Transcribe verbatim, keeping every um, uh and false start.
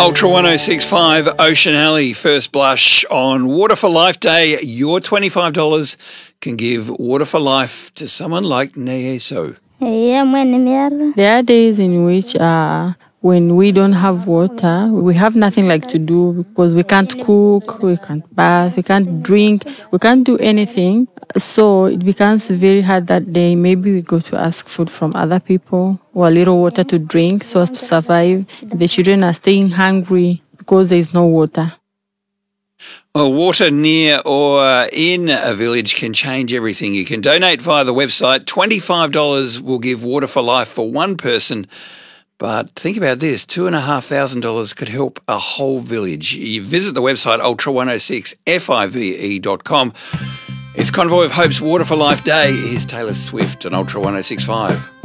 Ultra one oh six point five, Ocean Alley, first blush on Water for Life Day. Your twenty-five dollars can give Water for Life to someone like Neyeso. There are days in which uh, when we don't have water, we have nothing like to do because we can't cook, we can't bath, we can't drink, we can't do anything. So it becomes very hard that day. Maybe we go to ask food from other people or a little water to drink so as to survive. The children are staying hungry because there is no water. Well, water near or in a village can change everything. You can donate via the website. twenty-five dollars will give Water for Life for one person. But think about this, two thousand five hundred dollars could help a whole village. You visit the website ultra one oh six five dot com. It's Convoy of Hope's Water for Life Day. Here's Taylor Swift on Ultra one oh six point five.